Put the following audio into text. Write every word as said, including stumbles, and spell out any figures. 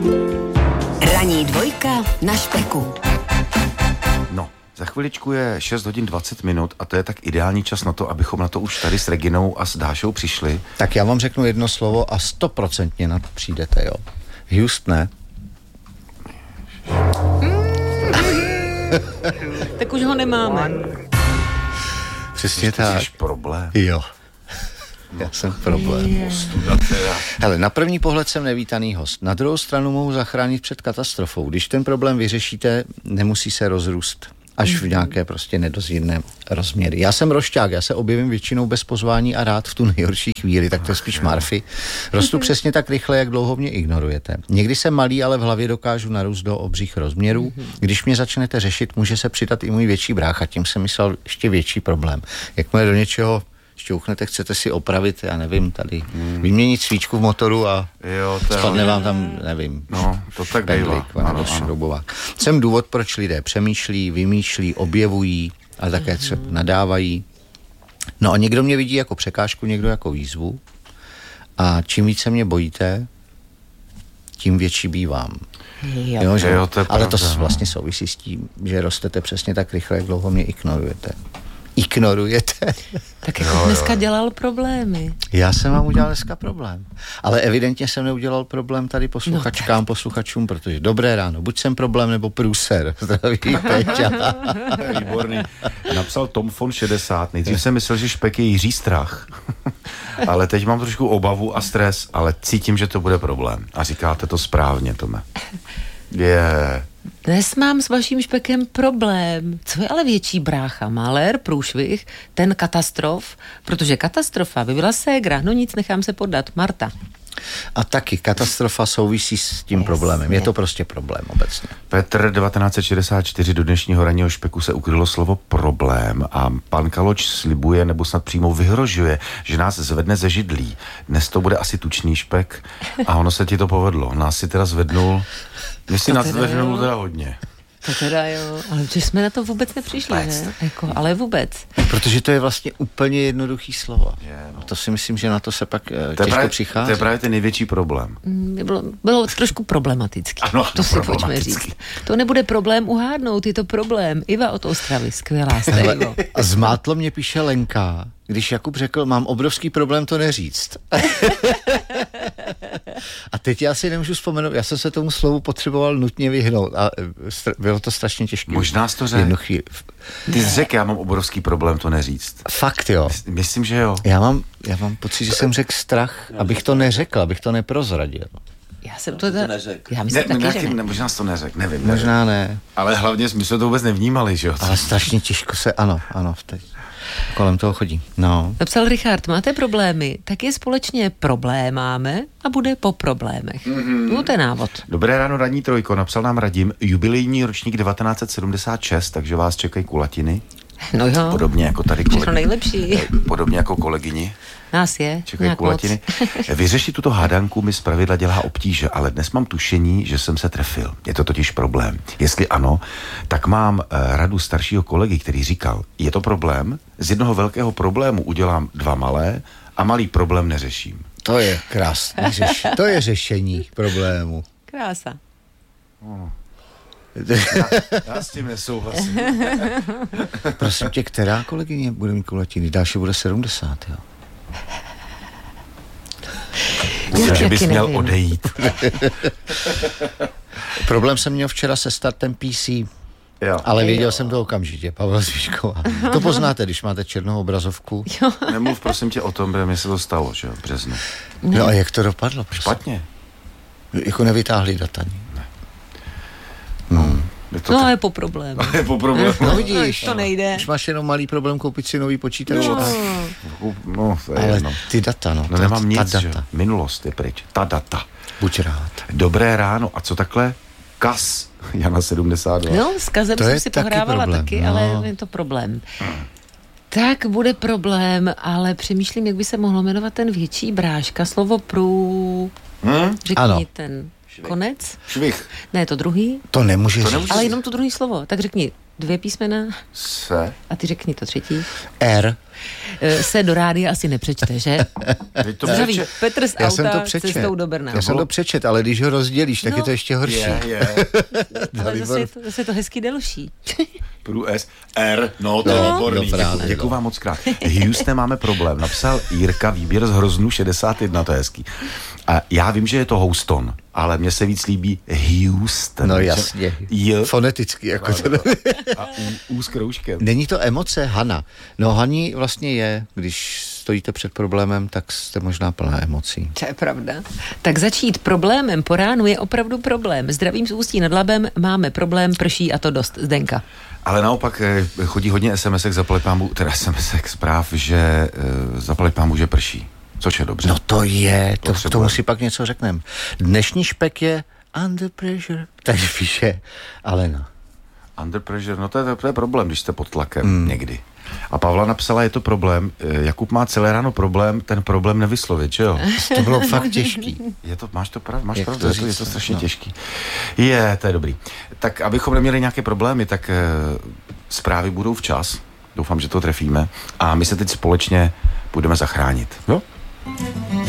Ranní dvojka na Špeku. No, za chviličku je šest hodin dvacet minut a to je tak ideální čas na to, abychom na to už tady s Reginou a s Dášou přišli. Tak já vám řeknu jedno slovo a stoprocentně na to přijdete, jo. Houston, ne? Tak už ho nemáme. Přesně tak. Jsi problém. Jo. Já jsem problém. Hele, na první pohled jsem nevítaný host. Na druhou stranu mohu zachránit před katastrofou. Když ten problém vyřešíte, nemusí se rozrůst až v nějaké prostě nedozírné rozměry. Já jsem rošťák, já se objevím většinou bez pozvání a rád v tu nejhorší chvíli, tak to je spíš Murphy. Rostu přesně tak rychle, jak dlouho mě ignorujete. Někdy jsem malý, ale v hlavě dokážu narůst do obřích rozměrů. Když mě začnete řešit, může se přidat i můj větší brácha, tím jsem myslel ještě větší problém. Jakmile do něčeho šťouchnete, chcete si opravit, já nevím, tady hmm. vyměnit svíčku v motoru a jo, spadne vám tam, nevím, no, to tak bývá. Ano, ano. Jsem důvod, proč lidé přemýšlí, vymýšlí, objevují a také třeba nadávají. No a někdo mě vidí jako překážku, někdo jako výzvu a čím více mě bojíte, tím větší bývám. Jo. Jo, že? Jo, to ale pravda, to vlastně souvisí s tím, že rostete přesně tak rychle, jak dlouho mě ignorujete. Ignorujete. Tak jako jo, dneska jo. dělal problémy. Já jsem vám udělal dneska problém. Ale evidentně jsem neudělal problém tady posluchačkám, no posluchačům, protože dobré ráno, buď jsem problém, nebo průser. Zdraví Péťa. Výborný. Napsal Tom von šedesát. Nejdřív jsem myslel, že Špek je Jiří Strach. Ale teď mám trošku obavu a stres, ale cítím, že to bude problém. A říkáte to správně, Tome. Je... Yeah. Dnes mám s vaším Špekem problém. Co je ale větší brácha? Malér, průšvih, ten katastrof? Protože katastrofa by byla ségra. No nic, nechám se podat. Marta. A taky katastrofa souvisí s tím Jasně. problémem. Je to prostě problém obecně. Petr devatenáct set šedesát čtyři, do dnešního ranního Špeku se ukrylo slovo problém a pan Kaloč slibuje nebo snad přímo vyhrožuje, že nás zvedne ze židlí. Dnes to bude asi tučný Špek a ono se ti to povedlo. Nás si teda zvednul, mě si nás zvednul teda hodně. To teda jo, ale že jsme na to vůbec nepřišli, vůbec. Ne? Jako, ale vůbec. Protože to je vlastně úplně jednoduchý slovo. Je, no. To si myslím, že na to se pak to těžko právě, přichází. To je právě ten největší problém. Bylo, bylo trošku problematický. Ano, to si pojďme říct. To nebude problém uhádnout, je to problém. Iva od Ostravy, skvělá jste, Ivo. Zmátlo mě píše Lenka, když Jakub řekl, mám obrovský problém to neříct. A teď já si nemůžu vzpomenout, já jsem se tomu slovu potřeboval nutně vyhnout a bylo to strašně těžké. Možná jsi to řekl. Ty jsi řekl, já mám obrovský problém to neříct. Fakt jo. Myslím, že jo. Já mám, já mám pocit, že jsem řekl strach, abych to neřekl, abych to neprozradil. Já jsem to, to neřekl. Já myslím ne, taky, že ne. ne. Možná jsi to neřekl, nevím. Možná nevím. ne. Ale hlavně jsme to vůbec nevnímali, že jo. Ale strašně těžko se, ano, ano, teď. Kolem toho chodí. No. Napsal Richard, máte problémy, tak je společně problém máme a bude po problémech. Mm-hmm. No to je návod. Dobré ráno, ranní trojko, napsal nám Radim, jubilejní ročník devatenáct set sedmdesát šest, takže vás čekají kulatiny. No jo. Podobně jako tady kolegyni. Všechno nejlepší. Podobně jako kolegyni. Nás je. Čekají kulatiny. Vyřešit tuto hádanku mi zpravidla dělá obtíže, ale dnes mám tušení, že jsem se trefil. Je to totiž problém. Jestli ano, tak mám uh, radu staršího kolegy, který říkal, je to problém, z jednoho velkého problému udělám dva malé a malý problém neřeším. To je krásný řeš- to je řešení problému. Krása. Oh. Já, já s tím nesouhlasím. Prosím tě, která kolegyně bude mít kulatiny? Další bude sedmdesát, jo? Myslím, že bys měl odejít. Problém jsem měl včera se startem P C, jo. Ale věděl jo. jsem to okamžitě, Pavel Zvíšková. To poznáte, když máte černou obrazovku. Jo. Nemluv prosím tě o tom, protože mi se to stalo, že jo, v březnu. Ne. No a jak to dopadlo? Prosím? Špatně. Jako nevytáhli data. Ne. Hmm. Je to no tak... je po problému. je po problému. No vidíš, to nejde. Už máš jenom malý problém koupit si nový počítač. No, no to je ale jedno. Ty data, no. No ta, nemám ta nic, data. že? Minulost je pryč. Ta data. Buď rád. Dobré ráno. A co takhle? Kas. Jana sedmdesát dva. No, s Kazem to jsem si taky pohrávala problém. taky, no. ale je to problém. Hmm. Tak bude problém, ale přemýšlím, jak by se mohlo jmenovat ten větší bráška. Slovo prů... Hmm? Řekni ano. ten... Švih. Konec? Švih. Ne, to druhý? To nemůže to říct. Nemůže ale říct. jenom to druhý slovo. Tak řekni Dvě písmena. Se. A ty řekni to třetí. R. Se do rádia asi nepřečte, že? To Zdraví, přečet. Petr z Já jsem to auta přečet. cestou do Brna. Já jsem to přečet, ale když ho rozdělíš, tak No. je to ještě horší. Je, je. Ale zase je, to, zase je to hezky delší. Prů S, R, no to je No, výborný. no právě, Děkuju no. vám moc krát. Houston, máme problém. Napsal Jirka Výběr z Hroznu šedesát jedna, to je hezký. A já vím, že je to Houston, ale mně se víc líbí Houston. No jasně. J Foneticky. Jako to... a U, U s kroužkem. Není to emoce, Hana. No Haní vlastně je, když stojíte před problémem, tak jste možná plná emocí. To je pravda. Tak začít problémem po ránu je opravdu problém. Zdravím z Ústí nad Labem, máme problém, prší a to dost. Zdenka. Ale naopak eh, chodí hodně SMSek, zaplať pámu, teda SMSek zpráv, že eh, zaplať pámu, že prší. Což je dobře. No to je, to, Potřebujeme. k tomu si pak něco řekneme. Dnešní špek je under pressure, takže píše Alena. Under pressure, no to je, to je problém, když jste pod tlakem mm. někdy. A Pavla napsala, je to problém. Jakub má celé ráno problém, ten problém nevyslovit, že jo? To bylo fakt těžký. Je to, máš to prav, máš Jak pravdu, to je to, je říct, to strašně no. těžký. Je, to je dobrý. Tak abychom neměli nějaké problémy, tak e, zprávy budou včas. Doufám, že to trefíme. A my se teď společně budeme zachránit. Jo?